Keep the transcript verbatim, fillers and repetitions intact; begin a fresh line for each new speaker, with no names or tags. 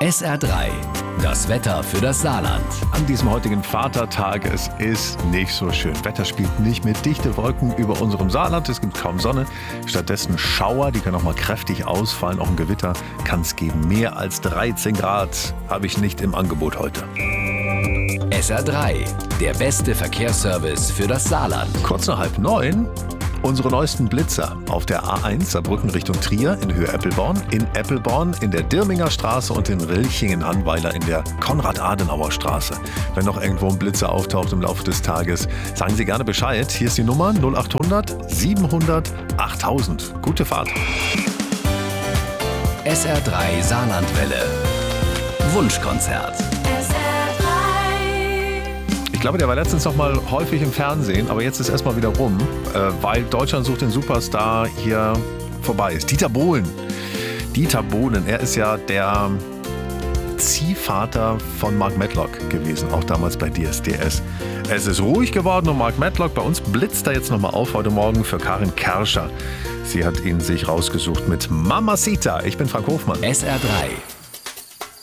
S R drei, das Wetter für das Saarland.
An diesem heutigen Vatertag, es ist nicht so schön. Wetter spielt nicht mit, dichte Wolken über unserem Saarland. Es gibt kaum Sonne. Stattdessen Schauer, die können auch mal kräftig ausfallen. Auch ein Gewitter kann es geben. Mehr als dreizehn Grad habe ich nicht im Angebot heute.
S R drei, der beste Verkehrsservice für das Saarland.
Kurz nach halb neun. Unsere neuesten Blitzer auf der A eins Saarbrücken Richtung Trier in Höhe Eppelborn, in Eppelborn, in der Dirminger Straße und in Rilchingen-Annweiler in der Konrad-Adenauer-Straße. Wenn noch irgendwo ein Blitzer auftaucht im Laufe des Tages, sagen Sie gerne Bescheid. Hier ist die Nummer null acht hundert siebenhundert achttausend. Gute Fahrt.
S R drei Saarlandwelle. Wunschkonzert.
Ich glaube, der war letztens noch mal häufig im Fernsehen, aber jetzt ist erstmal wieder rum, äh, weil Deutschland sucht den Superstar hier vorbei ist. Dieter Bohlen. Dieter Bohlen, er ist ja der Ziehvater von Mark Medlock gewesen, auch damals bei D S D S. Es ist ruhig geworden um Mark Medlock. Bei uns blitzt er jetzt noch mal auf heute Morgen für Karin Kerscher. Sie hat ihn sich rausgesucht mit Mamacita. Ich bin Frank Hofmann.
S R drei.